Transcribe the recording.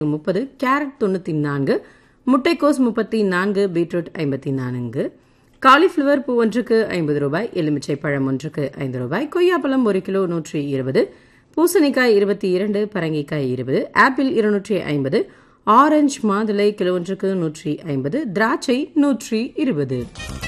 30, carrot 94, முட்டைக்கோஸ் 34, beetroot 54, cauliflower பூ ஒன்றுக்கு 50 ரூபாய், எலுமிச்சை பழம் ஒன்றுக்கு 5 ரூபாய், கொய்யாப்பழம் 1 கிலோ 120, பூசணிக்காய் 22, பரங்கிக்காய் 20, ஆப்பிள் 250, ஆரஞ்சு மாதுளை கிலோ ஒன்றுக்கு 150, திராட்சை 120.